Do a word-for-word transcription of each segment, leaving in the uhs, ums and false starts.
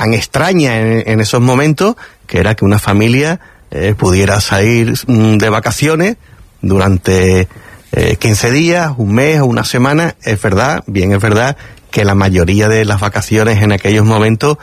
tan extraña en, en esos momentos, que era que una familia eh, pudiera salir mm, de vacaciones durante eh, quince días, un mes o una semana. Es verdad, bien es verdad, que la mayoría de las vacaciones en aquellos momentos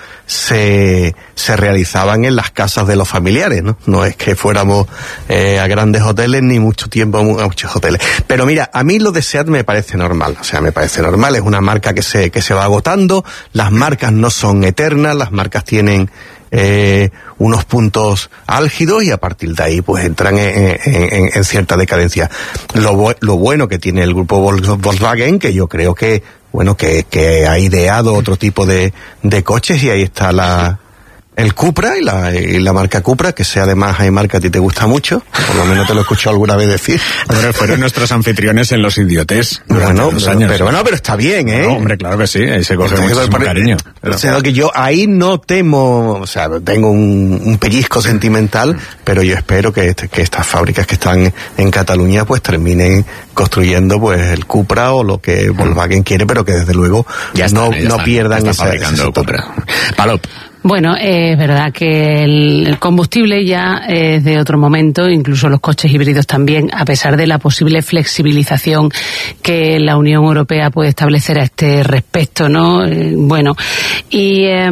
se, se realizaban en las casas de los familiares, ¿no? No es que fuéramos eh, a grandes hoteles ni mucho tiempo a muchos hoteles. Pero mira, a mí lo de SEAT me parece normal, o sea, me parece normal, es una marca que se, que se va agotando, las marcas no son eternas, las marcas tienen eh, unos puntos álgidos y a partir de ahí pues entran en, en, en cierta decadencia. Lo, lo bueno que tiene el grupo Volkswagen, que yo creo que bueno, que, que ha ideado otro tipo de, de coches, y ahí está la el Cupra y la, y la marca Cupra, que sea además hay marca a ti te gusta mucho, por lo menos te lo he escuchado alguna vez decir. Pero fueron nuestros anfitriones en Los Idiotes bueno, los pero, años. Pero bueno, pero está bien, ¿eh? No, hombre, claro que sí, ahí se coge Entonces, muchísimo cariño. Pero... O sea, que yo ahí no temo, o sea, tengo un, un pellizco sentimental, pero yo espero que, que estas fábricas que están en Cataluña pues terminen construyendo pues el Cupra o lo que Volkswagen quiere, pero que desde luego ya no, están, ya no están, pierdan ya esa, fabricando ese Cupra. Palop. Bueno, eh, es verdad que el, el combustible ya es de otro momento, incluso los coches híbridos también, a pesar de la posible flexibilización que la Unión Europea puede establecer a este respecto, ¿no? Eh, bueno, y, eh,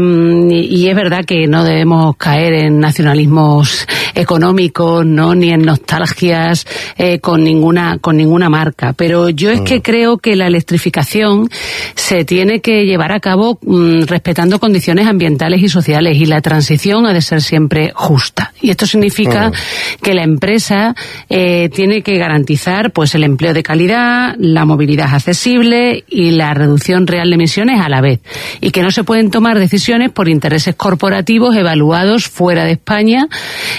y es verdad que no debemos caer en nacionalismos económicos, ¿no? Ni en nostalgias eh, con ninguna con ninguna marca, pero yo es que creo que la electrificación se tiene que llevar a cabo mmm, respetando condiciones ambientales y sociales, y la transición ha de ser siempre justa. Y esto significa uh-huh. que la empresa eh, tiene que garantizar pues el empleo de calidad, la movilidad accesible y la reducción real de emisiones a la vez. Y que no se pueden tomar decisiones por intereses corporativos evaluados fuera de España,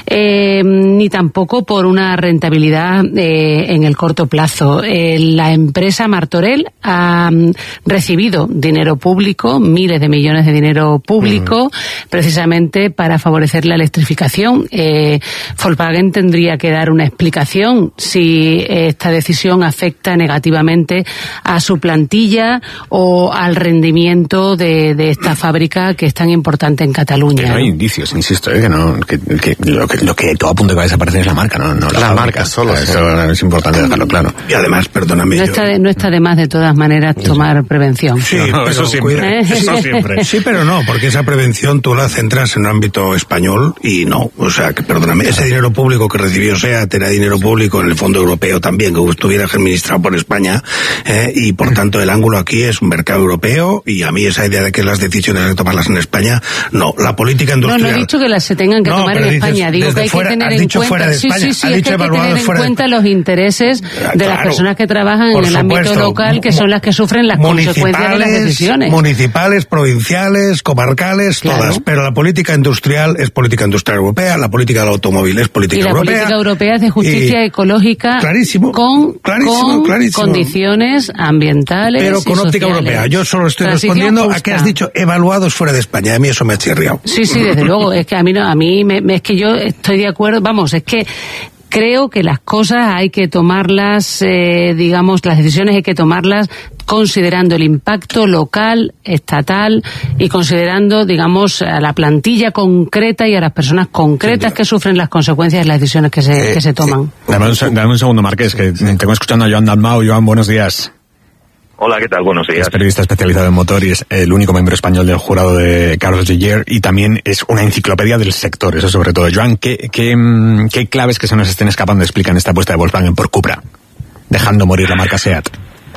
eh, ni tampoco por una rentabilidad eh, en el corto plazo. Eh, la empresa Martorell ha um, recibido dinero público, miles de millones de dinero público, uh-huh. precisamente para favorecer la electrificación. Eh, Volkswagen tendría que dar una explicación si esta decisión afecta negativamente a su plantilla o al rendimiento de, de esta fábrica que es tan importante en Cataluña. Que no hay indicios, insisto, ¿eh? que, no, que, que, lo que lo que todo apunta que va a desaparecer es la marca, no, no la, la marca solo. Eso sí. Es importante dejarlo claro. Y además, perdóname. No, yo... está, de, no está de más de todas maneras tomar prevención. Sí, no, pero, eso siempre. ¿Eh? Eso siempre. Sí, pero no, porque esa prevención tú la centras en un ámbito español y no, o sea, que perdóname, ese dinero público que recibió SEAT era dinero público en el Fondo Europeo también, que estuviera administrado por España, eh, y por tanto el ángulo aquí es un mercado europeo, y a mí esa idea de que las decisiones hay que tomarlas en España, no, la política industrial... No, no he dicho que las se tengan que no, tomar en dices, España, digo que hay fuera, que tener en cuenta... Sí, sí, sí, es que hay que tener en cuenta de... los intereses de claro, las personas que trabajan en el supuesto, ámbito local, que son las que sufren las consecuencias de las decisiones. Municipales, provinciales, comarcales, claro. todas, pero la política industrial es política industrial europea, la política del automóvil es política y la europea. política europea es de justicia ecológica clarísimo, con, clarísimo, con clarísimo. condiciones ambientales pero con y óptica sociales. Europea. Yo solo estoy Transición respondiendo justa. A que has dicho evaluados fuera de España. A mí eso me ha chirriado. Sí, sí, desde luego. Es que a mí no, a mí me, es que yo estoy de acuerdo. Vamos, es que creo que las cosas hay que tomarlas, eh, digamos, las decisiones hay que tomarlas considerando el impacto local, estatal y considerando, digamos, a la plantilla concreta y a las personas concretas que sufren las consecuencias de las decisiones que se, eh, que se toman. Sí. Dame, un, dame un segundo, Marqués, que tengo escuchando a Joan Dalmau. Joan, buenos días. Hola, ¿qué tal? Buenos días. Es periodista especializado en motor y es el único miembro español del jurado de Carlos Gillier, y también es una enciclopedia del sector, eso sobre todo. Joan, ¿qué, qué, qué claves que se nos estén escapando explican esta apuesta de Volkswagen por Cupra, dejando morir la marca SEAT?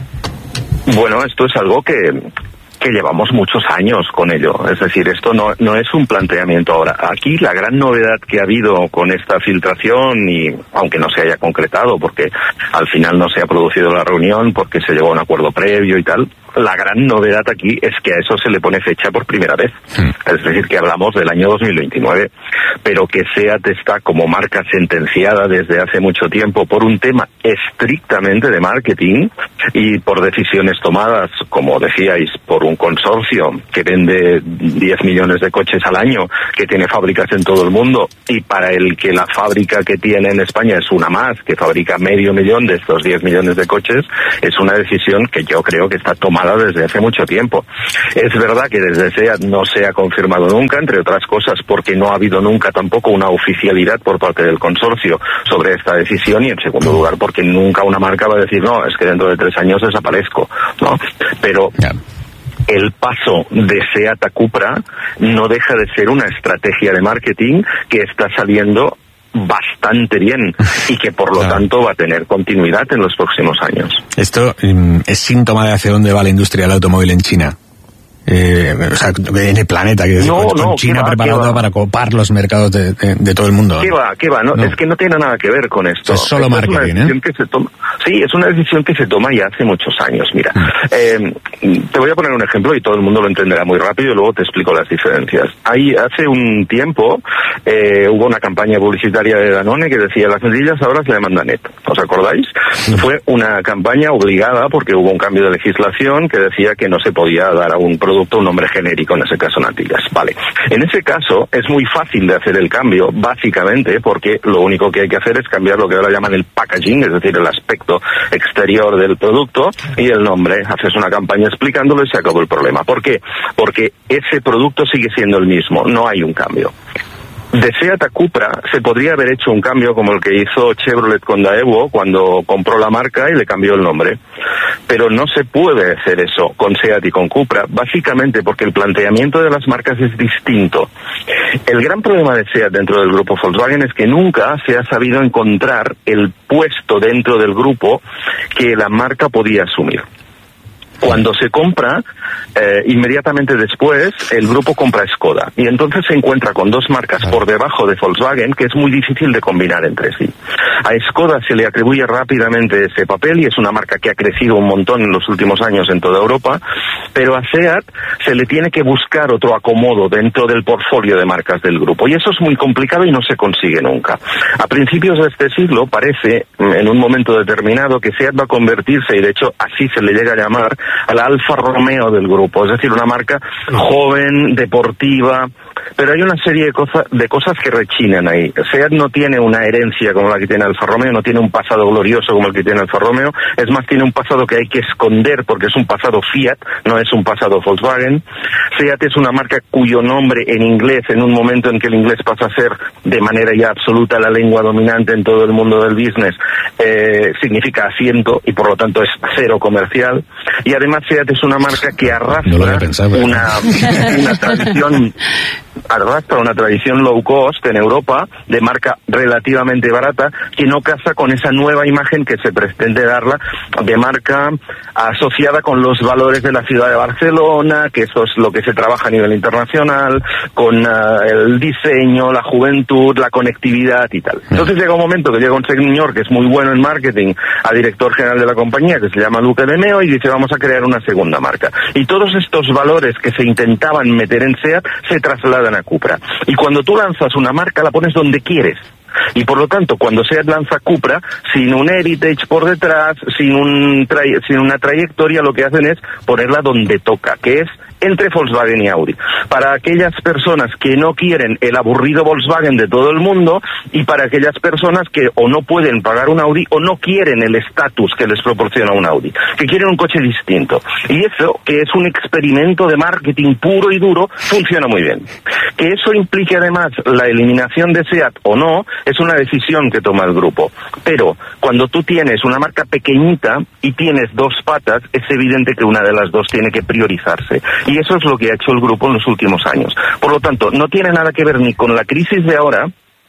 Bueno, esto es algo que... que llevamos muchos años con ello, es decir, esto no, no es un planteamiento ahora. Aquí la gran novedad que ha habido con esta filtración, y aunque no se haya concretado, porque al final no se ha producido la reunión, porque se llegó a un acuerdo previo y tal, la gran novedad aquí es que a eso se le pone fecha por primera vez. Mm. Es decir, que hablamos del año dos mil veintinueve, pero que SEAT está como marca sentenciada desde hace mucho tiempo por un tema estrictamente de marketing y por decisiones tomadas, como decíais, por un consorcio que vende diez millones de coches al año, que tiene fábricas en todo el mundo, y para el que la fábrica que tiene en España es una más, que fabrica medio millón de estos diez millones de coches, es una decisión que yo creo que está tomada desde hace mucho tiempo. Es verdad que desde SEAT no se ha confirmado nunca, entre otras cosas porque no ha habido nunca tampoco una oficialidad por parte del consorcio sobre esta decisión, y en segundo lugar porque nunca una marca va a decir no, es que dentro de tres años desaparezco, ¿no? Pero el paso de SEAT a Cupra no deja de ser una estrategia de marketing que está saliendo bastante bien y que por lo claro. tanto va a tener continuidad en los próximos años. Esto um, es síntoma de hacia dónde va la industria del automóvil en China. Eh, o sea, en el planeta, que no, con, no, con China preparada para copar los mercados de, de, de todo el mundo. ¿Qué va? ¿Qué va? No, no. Es que no tiene nada que ver con esto. Es solo esto marketing, es una ¿eh? Que se toma, sí, es una decisión que se toma ya hace muchos años. Mira, mm. eh, te voy a poner un ejemplo y todo el mundo lo entenderá muy rápido y luego te explico las diferencias. Ahí, hace un tiempo eh, hubo una campaña publicitaria de Danone que decía las natillas ahora se llaman Danet. ¿Os acordáis? Mm. Fue una campaña obligada porque hubo un cambio de legislación que decía que no se podía dar a un producto un nombre genérico, en ese caso natillas. Vale. En ese caso es muy fácil de hacer el cambio, básicamente porque lo único que hay que hacer es cambiar lo que ahora llaman el packaging, es decir, el aspecto exterior del producto y el nombre. Haces una campaña explicándolo y se acabó el problema. ¿Por qué? Porque ese producto sigue siendo el mismo, no hay un cambio. De SEAT a Cupra se podría haber hecho un cambio como el que hizo Chevrolet con Daewoo cuando compró la marca y le cambió el nombre. Pero no se puede hacer eso con SEAT y con Cupra, básicamente porque el planteamiento de las marcas es distinto. El gran problema de SEAT dentro del grupo Volkswagen es que nunca se ha sabido encontrar el puesto dentro del grupo que la marca podía asumir. Cuando se compra, eh, inmediatamente después, el grupo compra Skoda. Y entonces se encuentra con dos marcas por debajo de Volkswagen que es muy difícil de combinar entre sí. A Skoda se le atribuye rápidamente ese papel y es una marca que ha crecido un montón en los últimos años en toda Europa, pero a SEAT se le tiene que buscar otro acomodo dentro del portfolio de marcas del grupo. Y eso es muy complicado y no se consigue nunca. A principios de este siglo parece, en un momento determinado, que SEAT va a convertirse, y de hecho así se le llega a llamar, a la Alfa Romeo del grupo, es decir, una marca joven, deportiva, pero hay una serie de, cosa, de cosas que rechinan ahí. SEAT no tiene una herencia como la que tiene Alfa Romeo, no tiene un pasado glorioso como el que tiene Alfa Romeo, es más, tiene un pasado que hay que esconder porque es un pasado Fiat, no es un pasado Volkswagen. SEAT es una marca cuyo nombre en inglés, en un momento en que el inglés pasa a ser de manera ya absoluta la lengua dominante en todo el mundo del business, eh, significa asiento y por lo tanto es cero comercial. Y además SEAT es una marca que arrastra no pensado, una, una tradición arrastra una tradición low cost en Europa de marca relativamente barata que no casa con esa nueva imagen que se pretende darla de marca asociada con los valores de la ciudad de Barcelona, que eso es lo que se trabaja a nivel internacional, con uh, el diseño, la juventud, la conectividad y tal. Entonces llega un momento que llega un señor que es muy bueno en marketing a director general de la compañía, que se llama Luca De Meo, y dice vamos a crear una segunda marca. Y todos estos valores que se intentaban meter en SEAT se trasladan a Cupra. Y cuando tú lanzas una marca la pones donde quieres. Y por lo tanto, cuando SEAT lanza Cupra, sin un heritage por detrás, sin, un tra- sin una trayectoria, lo que hacen es ponerla donde toca, que es entre Volkswagen y Audi. Para aquellas personas que no quieren el aburrido Volkswagen de todo el mundo y para aquellas personas que o no pueden pagar un Audi o no quieren el estatus que les proporciona un Audi, que quieren un coche distinto. Y eso, que es un experimento de marketing puro y duro, funciona muy bien. Que eso implique además la eliminación de SEAT o no, es una decisión que toma el grupo. Pero cuando tú tienes una marca pequeñita y tienes dos patas, es evidente que una de las dos tiene que priorizarse. Y eso es lo que ha hecho el grupo en los últimos años. Por lo tanto, no tiene nada que ver ni con la crisis de ahora,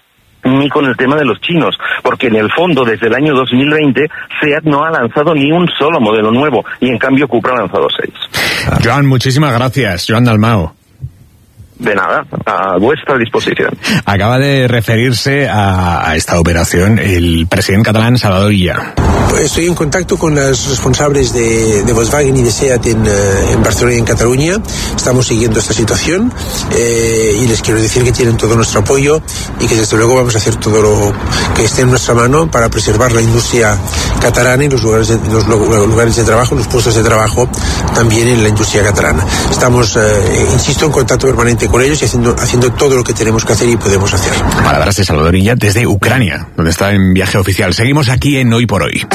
ni con el tema de los chinos, porque en el fondo, desde el año dos mil veinte, SEAT no ha lanzado ni un solo modelo nuevo, y en cambio Cupra ha lanzado seis. Joan, muchísimas gracias. Joan Dalmau. De nada, a vuestra disposición. Acaba de referirse a, a esta operación el presidente catalán Salvador Illa. Estoy en contacto con los responsables de, de Volkswagen y de SEAT en, en Barcelona y en Cataluña. Estamos siguiendo esta situación eh, y les quiero decir que tienen todo nuestro apoyo y que desde luego vamos a hacer todo lo que esté en nuestra mano para preservar la industria catalana y los lugares de, los lugares de trabajo, los puestos de trabajo también en la industria catalana. Estamos, eh, insisto, en contacto permanente con ellos y haciendo, haciendo todo lo que tenemos que hacer y podemos hacer. Palabras de Salvador Illa desde Ucrania, donde está en viaje oficial. Seguimos aquí en Hoy por Hoy.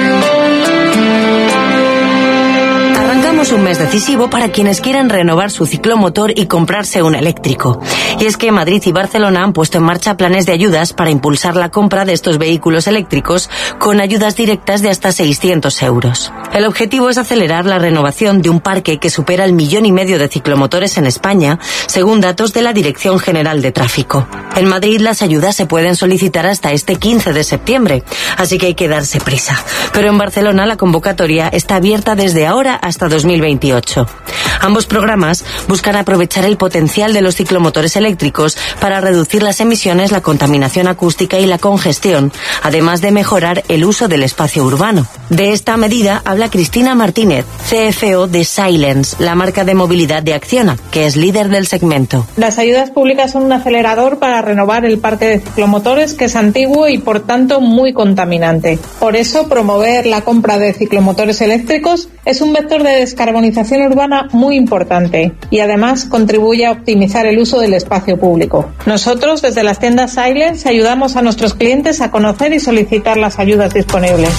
Arrancamos un mes decisivo para quienes quieren renovar su ciclomotor y comprarse un eléctrico. Y es que Madrid y Barcelona han puesto en marcha planes de ayudas para impulsar la compra de estos vehículos eléctricos con ayudas directas de hasta seiscientos euros. El objetivo es acelerar la renovación de un parque que supera el millón y medio de ciclomotores en España, según datos de la Dirección General de Tráfico. En Madrid las ayudas se pueden solicitar hasta este quince de septiembre, así que hay que darse prisa. Pero en Barcelona la convocatoria está abierta desde ahora hasta dos mil veintiocho. Ambos programas buscan aprovechar el potencial de los ciclomotores eléctricos para reducir las emisiones, la contaminación acústica y la congestión, además de mejorar el uso del espacio urbano. De esta medida habla Cristina Martínez, C F O de Silence, la marca de movilidad de Acciona, que es líder del segmento. Las ayudas públicas son un acelerador para renovar el parque de ciclomotores, que es antiguo y por tanto muy contaminante. Por eso, promover la compra de ciclomotores eléctricos es un vector de descarbonización urbana muy importante y además contribuye a optimizar el uso del espacio público. Nosotros, desde las tiendas Silence, ayudamos a nuestros clientes a conocer y solicitar las ayudas disponibles.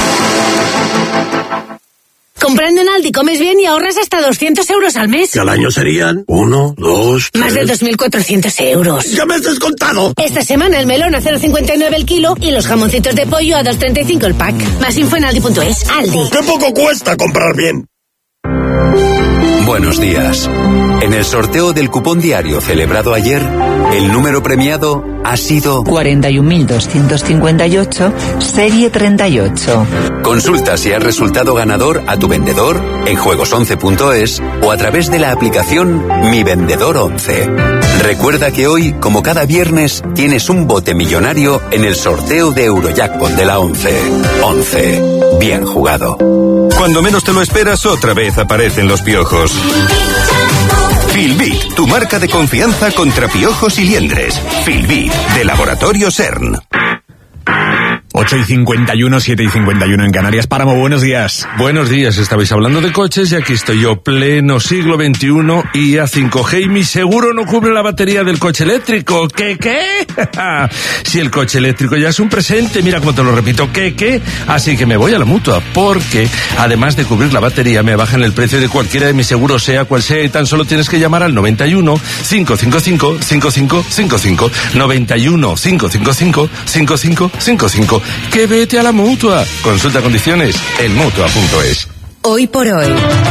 Comprando en Aldi comes bien y ahorras hasta doscientos euros al mes. Que al año serían uno, dos, Más tres... de dos mil cuatrocientos euros. ¡Ya me has descontado! Esta semana el melón a cero coma cincuenta y nueve el kilo y los jamoncitos de pollo a dos coma treinta y cinco el pack. Más info en aldi punto es. Aldi. ¡Qué poco cuesta comprar bien! Buenos días. En el sorteo del cupón diario celebrado ayer, el número premiado ha sido cuarenta y un mil doscientos cincuenta y ocho, serie treinta y ocho. Consulta si has resultado ganador a tu vendedor en juegos once punto es o a través de la aplicación Mi Vendedor once. Recuerda que hoy, como cada viernes, tienes un bote millonario en el sorteo de Eurojackpot de la once. once. Bien jugado. Cuando menos te lo esperas, otra vez aparecen los piojos. Filbit, tu marca de confianza contra piojos y liendres. Filbit, de Laboratorio CERN. ocho y cincuenta y uno, siete y cincuenta y uno en Canarias. Páramo, buenos días. Buenos días, estabais hablando de coches y aquí estoy yo, pleno siglo veintiuno y A cinco G y mi seguro no cubre la batería del coche eléctrico. ¿Qué, qué? Si el coche eléctrico ya es un presente, mira cómo te lo repito, ¿qué, qué? Así que me voy a la Mutua, porque además de cubrir la batería, me bajan el precio de cualquiera de mis seguros, sea cual sea, y tan solo tienes que llamar al noventa y uno, cinco cinco cinco, cinco cinco cinco cinco, noventa y uno, cinco cinco cinco, cinco cinco cinco cinco. Que vete a la Mutua. Consulta condiciones en mutua punto es. Hoy por hoy,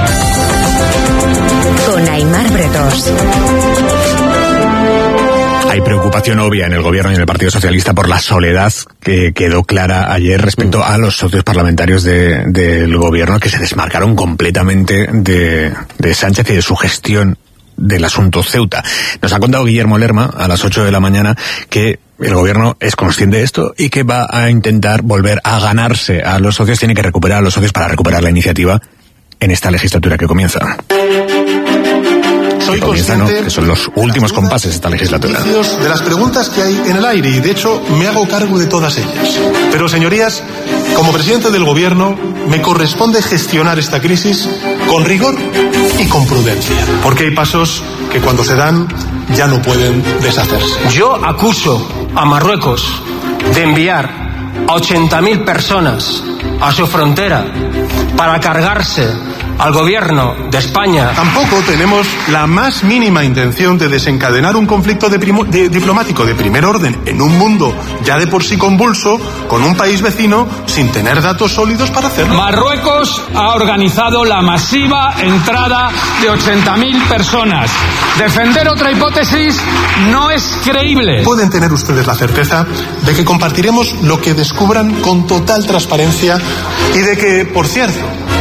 con Aimar Bretos. Hay preocupación obvia en el gobierno y en el Partido Socialista por la soledad que quedó clara ayer respecto a los socios parlamentarios de, del gobierno, que se desmarcaron completamente de, de Sánchez y de su gestión del asunto Ceuta. Nos ha contado Guillermo Lerma a las ocho de la mañana que el gobierno es consciente de esto y que va a intentar volver a ganarse a los socios, tiene que recuperar a los socios para recuperar la iniciativa en esta legislatura que comienza. Soy que comienza, consciente, ¿no? Que son los últimos compases de esta legislatura. De las preguntas que hay en el aire y de hecho me hago cargo de todas ellas. Pero señorías, como presidente del gobierno me corresponde gestionar esta crisis con rigor y con prudencia. Porque hay pasos que cuando se dan ya no pueden deshacerse. Yo acuso a Marruecos de enviar a ochenta mil personas a su frontera para cargarse al gobierno de España. Tampoco tenemos la más mínima intención de desencadenar un conflicto de primo, de, diplomático de primer orden en un mundo ya de por sí convulso, con un país vecino sin tener datos sólidos para hacerlo. Marruecos ha organizado la masiva entrada de ochenta mil personas. Defender otra hipótesis no es creíble. Pueden tener ustedes la certeza de que compartiremos lo que descubran con total transparencia y de que, por cierto,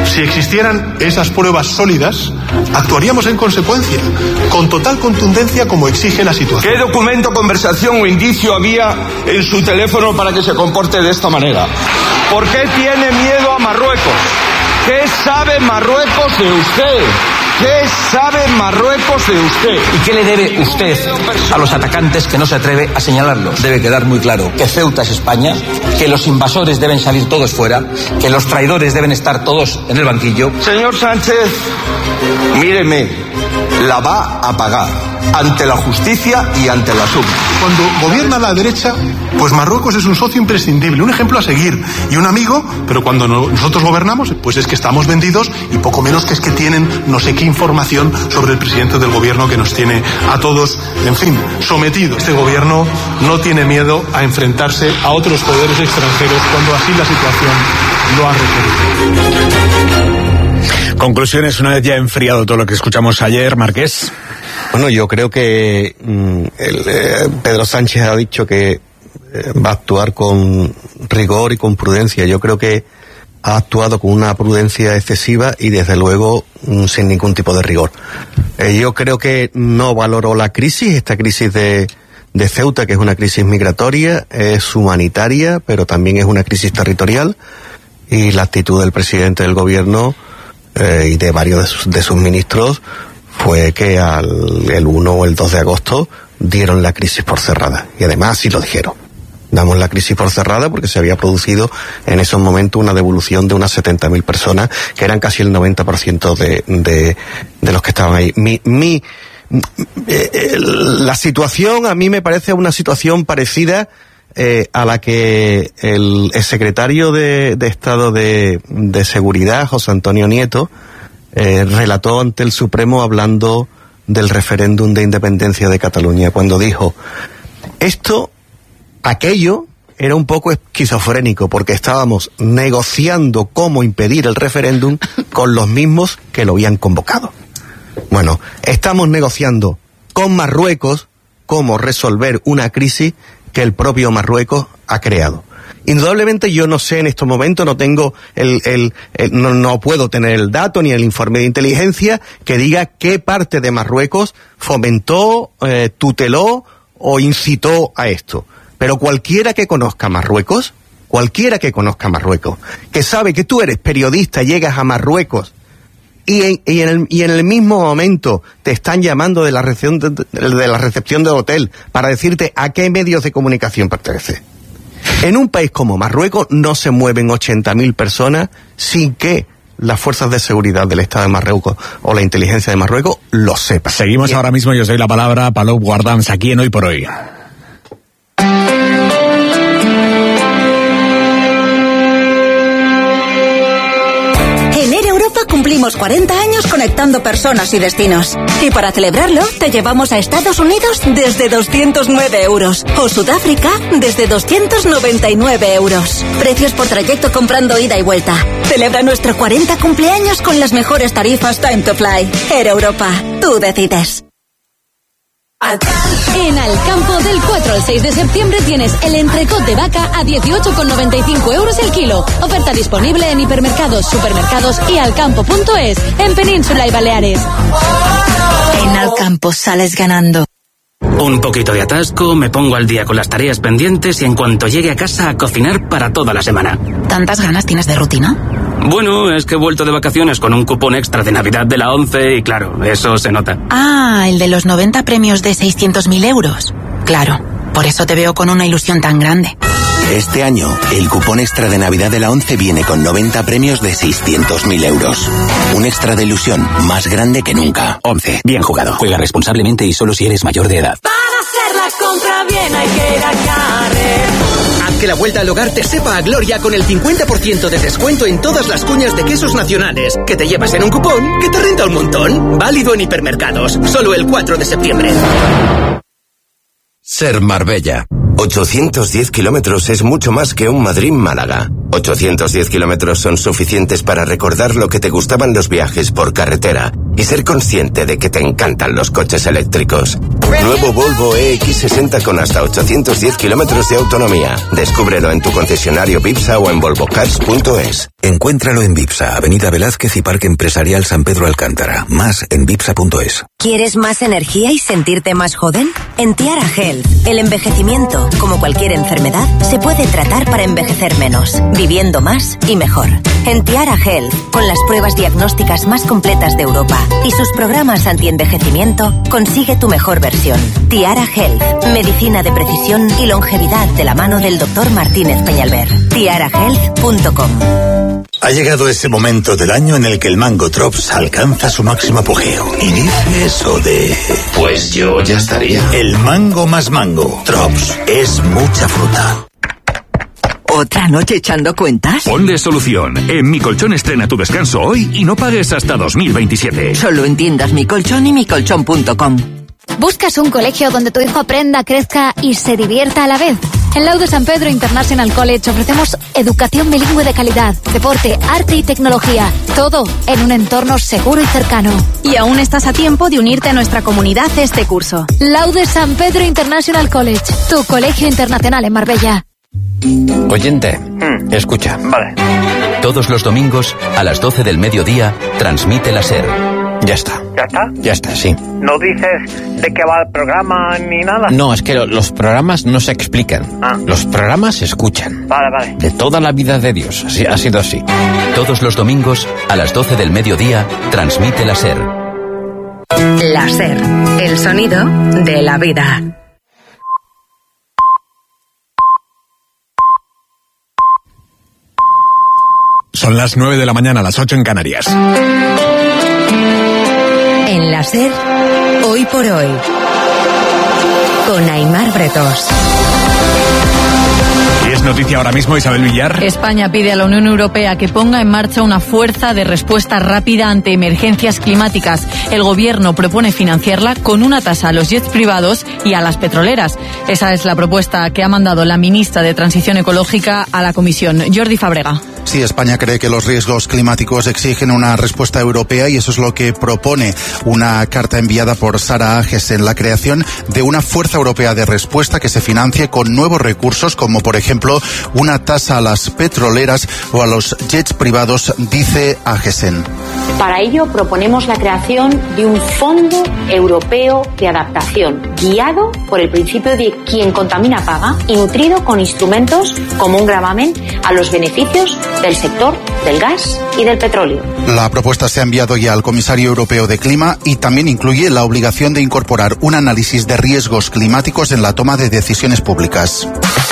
Si existieran esas pruebas sólidas, actuaríamos en consecuencia, con total contundencia como exige la situación. ¿Qué documento, conversación o indicio había en su teléfono para que se comporte de esta manera? ¿Por qué tiene miedo a Marruecos? ¿Qué sabe Marruecos de usted? ¿Qué sabe Marruecos de usted? ¿Y qué le debe usted a los atacantes que no se atreve a señalarlo? Debe quedar muy claro que Ceuta es España, que los invasores deben salir todos fuera, que los traidores deben estar todos en el banquillo. Señor Sánchez, míreme, la va a pagar ante la justicia y ante la suma. Cuando gobierna la derecha, pues Marruecos es un socio imprescindible, un ejemplo a seguir y un amigo, pero cuando no, nosotros gobernamos, pues es que estamos vendidos y poco menos que es que tienen no sé qué información sobre el presidente del gobierno que nos tiene a todos, en fin, sometidos. Este gobierno no tiene miedo a enfrentarse a otros poderes extranjeros cuando así la situación lo ha requerido. Conclusiones, una vez ya enfriado todo lo que escuchamos ayer, Marqués. Bueno, yo creo que mm, el, eh, Pedro Sánchez ha dicho que eh, va a actuar con rigor y con prudencia. Yo creo que ha actuado con una prudencia excesiva y desde luego mm, sin ningún tipo de rigor. Eh, yo creo que no valoró la crisis, esta crisis de, de Ceuta, que es una crisis migratoria, es humanitaria, pero también es una crisis territorial, y la actitud del presidente del gobierno eh, y de varios de sus, de sus ministros fue que al el uno o el dos de agosto dieron la crisis por cerrada. Y además así lo dijeron. Damos la crisis por cerrada porque se había producido en esos momentos una devolución de unas setenta mil personas, que eran casi el noventa por ciento de, de, de los que estaban ahí. Mi, mi, eh, la situación a mí me parece una situación parecida eh, a la que el, el secretario de, de Estado de, de Seguridad, José Antonio Nieto, Eh, relató ante el Supremo hablando del referéndum de independencia de Cataluña, cuando dijo, esto, aquello, era un poco esquizofrénico, porque estábamos negociando cómo impedir el referéndum con los mismos que lo habían convocado. Bueno, estamos negociando con Marruecos cómo resolver una crisis que el propio Marruecos ha creado. Indudablemente yo no sé en estos momentos, no tengo el, el, el no, no puedo tener el dato ni el informe de inteligencia que diga qué parte de Marruecos fomentó, eh, tuteló o incitó a esto. Pero cualquiera que conozca Marruecos, cualquiera que conozca Marruecos, que sabe que tú eres periodista, llegas a Marruecos y en, y en, el, y en el mismo momento te están llamando de la recepción de, de la recepción del hotel para decirte a qué medios de comunicación pertenece. En un país como Marruecos no se mueven ochenta mil personas sin que las fuerzas de seguridad del Estado de Marruecos o la inteligencia de Marruecos lo sepan. Seguimos ahora mismo y os doy la palabra a Palou Guardans aquí en Hoy por Hoy. Cumplimos cuarenta años conectando personas y destinos. Y para celebrarlo, te llevamos a Estados Unidos desde doscientos nueve euros. O Sudáfrica desde doscientos noventa y nueve euros. Precios por trayecto comprando ida y vuelta. Celebra nuestro cuarenta cumpleaños con las mejores tarifas Time to Fly. Air Europa. Tú decides. En Alcampo, del cuatro al seis de septiembre tienes el entrecot de vaca a dieciocho con noventa y cinco euros el kilo. Oferta disponible en hipermercados, supermercados y alcampo punto es en Península y Baleares. En Alcampo sales ganando. Un poquito de atasco, me pongo al día con las tareas pendientes y en cuanto llegue a casa a cocinar para toda la semana. ¿Tantas ganas tienes de rutina? Bueno, es que he vuelto de vacaciones con un cupón extra de Navidad de la ONCE y claro, eso se nota. Ah, el de los noventa premios de seiscientos mil euros. Claro, por eso te veo con una ilusión tan grande. Este año, el cupón extra de Navidad de la ONCE viene con noventa premios de seiscientos mil euros. Un extra de ilusión más grande que nunca. ONCE, bien jugado. Juega responsablemente y solo si eres mayor de edad. Para hacer la compra bien hay que ir a Carrefour. Haz que la vuelta al hogar te sepa a gloria con el cincuenta por ciento de descuento en todas las cuñas de quesos nacionales, que te llevas en un cupón que te renta un montón. Válido en hipermercados, solo el cuatro de septiembre. Ser Marbella. ochocientos diez kilómetros es mucho más que un Madrid-Málaga. ochocientos diez kilómetros son suficientes para recordar lo que te gustaban los viajes por carretera y ser consciente de que te encantan los coches eléctricos. Nuevo Volvo E X sesenta con hasta ochocientos diez kilómetros de autonomía. Descúbrelo en tu concesionario Vipsa o en volvo cars punto es. Encuéntralo en Vipsa, Avenida Velázquez y Parque Empresarial San Pedro Alcántara. Más en vipsa punto es. ¿Quieres más energía y sentirte más joven? En Tiara Health, el envejecimiento, como cualquier enfermedad, se puede tratar para envejecer menos, viviendo más y mejor. En Tiara Health, con las pruebas diagnósticas más completas de Europa y sus programas anti-envejecimiento, consigue tu mejor versión. Tiara Health, medicina de precisión y longevidad de la mano del doctor Martínez Peñalver. tiara health punto com. Ha llegado ese momento del año en el que el Mango Drops alcanza su máximo apogeo. Y dice eso de... Pues yo ya estaría. El mango más mango. Drops es mucha fruta. ¿Otra noche echando cuentas? Ponle solución. En Mi Colchón estrena tu descanso hoy y no pagues hasta dos mil veintisiete. Solo en tiendas Mi Colchón y mi colchón punto com. ¿Buscas un colegio donde tu hijo aprenda, crezca y se divierta a la vez? En Laude San Pedro International College ofrecemos educación bilingüe de calidad, deporte, arte y tecnología. Todo en un entorno seguro y cercano. Y aún estás a tiempo de unirte a nuestra comunidad este curso. Laude San Pedro International College, tu colegio internacional en Marbella. Oyente, mm. escucha. Vale. Todos los domingos, a las doce del mediodía, transmite la SER. Ya está. ¿Ya está? Ya está, sí. ¿No dices de qué va el programa ni nada? No, es que lo, los programas no se explican. Ah. Los programas se escuchan. Vale, vale. De toda la vida de Dios. Así, ha sido así. Todos los domingos, a las doce del mediodía, transmite la SER. La SER, el sonido de la vida. Son las nueve de la mañana, las ocho en Canarias. En la SER, hoy por hoy, con Aimar Bretos. Y es noticia ahora mismo, Isabel Villar. España pide a la Unión Europea que ponga en marcha una fuerza de respuesta rápida ante emergencias climáticas. El gobierno propone financiarla con una tasa a los jets privados y a las petroleras. Esa es la propuesta que ha mandado la ministra de Transición Ecológica a la Comisión, Jordi Fábrega. Sí, España cree que los riesgos climáticos exigen una respuesta europea y eso es lo que propone una carta enviada por Sara Agesen, la creación de una fuerza europea de respuesta que se financie con nuevos recursos, como por ejemplo una tasa a las petroleras o a los jets privados, dice Agesen. Para ello proponemos la creación de un Fondo Europeo de Adaptación, guiado por el principio de quien contamina paga y nutrido con instrumentos como un gravamen a los beneficios del sector del gas y del petróleo. La propuesta se ha enviado ya al Comisario Europeo de Clima y también incluye la obligación de incorporar un análisis de riesgos climáticos en la toma de decisiones públicas.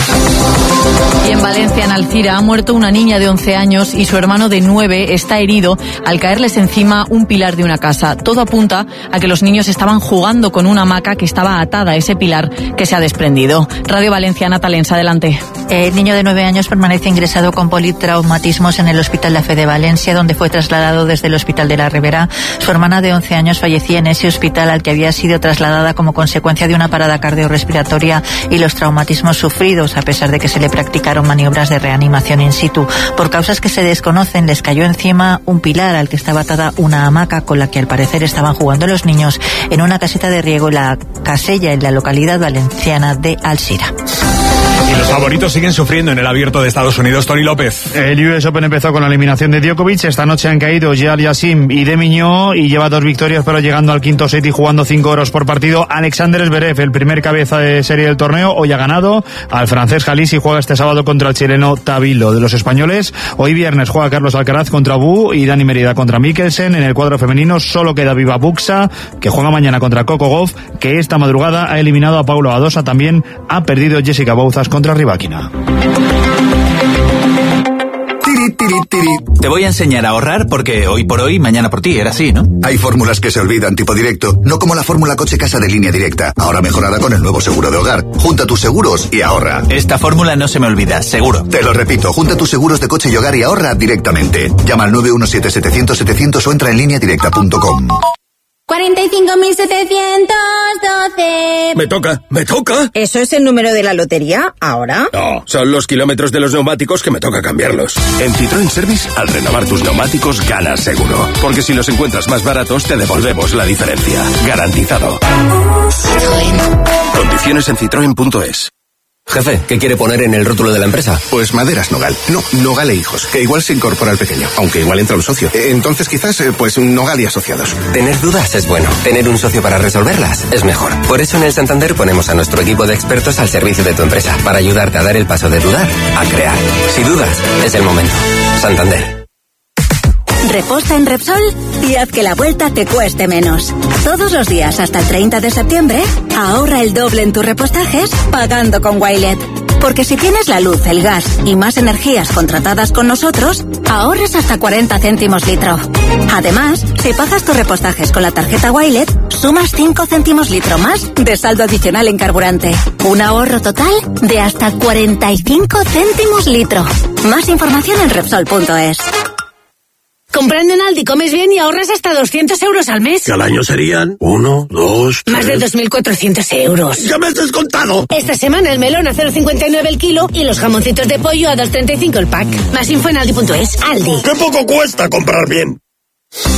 Y en Valencia, en Alcira, ha muerto una niña de once años y su hermano de nueve está herido al caerles encima un pilar de una casa. Todo apunta a que los niños estaban jugando con una hamaca que estaba atada a ese pilar que se ha desprendido. Radio Valencia, Natalensa, adelante. El niño de nueve años permanece ingresado con politraumatismos en el Hospital La Fe de Valencia, donde fue trasladado desde el Hospital de la Ribera. Su hermana de once años fallecía en ese hospital al que había sido trasladada como consecuencia de una parada cardiorrespiratoria y los traumatismos sufridos, a pesar de que se le practicaron maniobras de reanimación in situ. Por causas que se desconocen, les cayó encima un pilar al que estaba atada una hamaca con la que al parecer estaban jugando los niños en una caseta de riego en la Casella, en la localidad valenciana de Alcira. Y los favoritos siguen sufriendo en el Abierto de Estados Unidos. Tony López. El U S Open empezó con la eliminación de Djokovic. Esta noche han caído Jean Yassim y De Miñó y lleva dos victorias, pero llegando al quinto set y jugando cinco oros por partido. Alexander Zverev, el primer cabeza de serie del torneo, hoy ha ganado al francés Jalís y juega este sábado contra el chileno Tabilo. De los españoles, hoy viernes juega Carlos Alcaraz contra Bu y Dani Merida contra Mikkelsen. En el cuadro femenino solo queda viva Buxa, que juega mañana contra Coco Gauff, que esta madrugada ha eliminado a Paulo Badosa. También ha perdido Jessica Bouzas contra Rybakina. Te voy a enseñar a ahorrar porque hoy por hoy, mañana por ti, era así, ¿no? Hay fórmulas que se olvidan tipo directo, no como la fórmula coche-casa de Línea Directa, ahora mejorada con el nuevo seguro de hogar. Junta tus seguros y ahorra. Esta fórmula no se me olvida, seguro. Te lo repito, junta tus seguros de coche y hogar y ahorra directamente. Llama al nueve uno siete setecientos setecientos o entra en línea directa punto com. cuarenta y cinco mil setecientos doce. Me toca, me toca. ¿Eso es el número de la lotería ahora? No, son los kilómetros de los neumáticos que me toca cambiarlos. En Citroën Service, al renovar tus neumáticos, ganas seguro. Porque si los encuentras más baratos, te devolvemos la diferencia. Garantizado. Citroën. Condiciones en citroen punto es. Jefe, ¿qué quiere poner en el rótulo de la empresa? Pues Maderas Nogal. No, Nogal e Hijos, que igual se incorpora al pequeño, aunque igual entra un socio. Entonces quizás, pues Nogal y Asociados. Tener dudas es bueno. Tener un socio para resolverlas es mejor. Por eso en el Santander ponemos a nuestro equipo de expertos al servicio de tu empresa, para ayudarte a dar el paso de dudar a crear. Si dudas, es el momento. Santander. Reposta en Repsol y haz que la vuelta te cueste menos. Todos los días hasta el treinta de septiembre, ahorra el doble en tus repostajes pagando con Wilet. Porque si tienes la luz, el gas y más energías contratadas con nosotros, ahorres hasta cuarenta céntimos litro. Además, si pagas tus repostajes con la tarjeta Wilet, sumas cinco céntimos litro más de saldo adicional en carburante. Un ahorro total de hasta cuarenta y cinco céntimos litro. Más información en Repsol punto es. Comprando en Aldi comes bien y ahorras hasta doscientos euros al mes. Que al año serían uno, dos, tres... Más de dos mil cuatrocientos euros. ¡Ya me has descontado! Esta semana el melón a cero coma cincuenta y nueve el kilo y los jamoncitos de pollo a dos coma treinta y cinco el pack. Más info en Aldi punto es. Aldi. ¡Qué poco cuesta comprar bien!